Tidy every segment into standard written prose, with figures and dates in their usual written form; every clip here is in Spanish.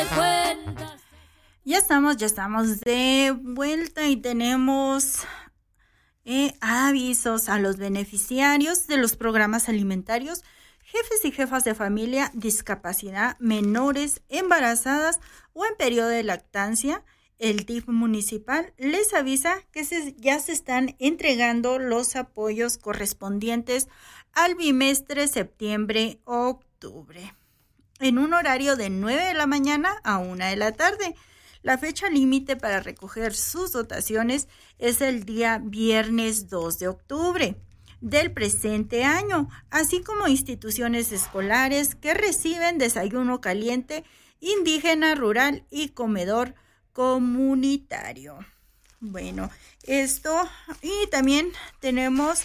Ya estamos de vuelta y tenemos avisos a los beneficiarios de los programas alimentarios, jefes y jefas de familia, discapacidad, menores, embarazadas o en periodo de lactancia. El DIF municipal les avisa que ya se están entregando los apoyos correspondientes al bimestre septiembre-octubre, en un horario de 9 de la mañana a 1 de la tarde. La fecha límite para recoger sus dotaciones es el día viernes 2 de octubre del presente año, así como instituciones escolares que reciben desayuno caliente, indígena, rural y comedor comunitario. Bueno, esto, y también tenemos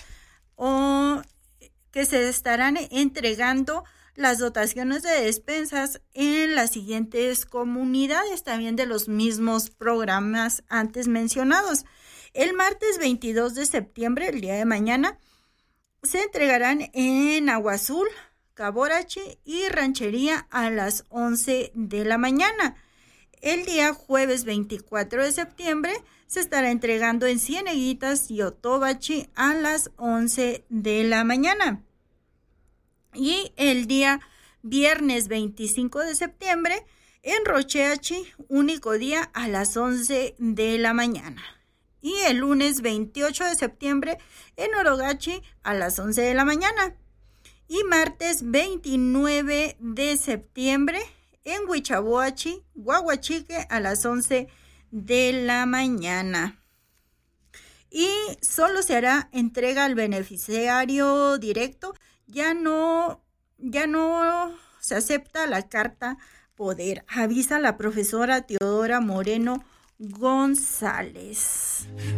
que se estarán entregando las dotaciones de despensas en las siguientes comunidades, también de los mismos programas antes mencionados. El martes 22 de septiembre, el día de mañana, se entregarán en Agua Azul, Caborachi y Ranchería a las 11 de la mañana. El día jueves 24 de septiembre se estará entregando en Cieneguitas y Otobachi a las 11 de la mañana. Y el día viernes 25 de septiembre en Rocheachi, único día a las 11 de la mañana. Y el lunes 28 de septiembre en Orogachi a las 11 de la mañana. Y martes 29 de septiembre en Huichaboachi, Guaguachique a las 11 de la mañana. Y solo se hará entrega al beneficiario directo. Ya no se acepta la carta poder, avisa la profesora Teodora Moreno González.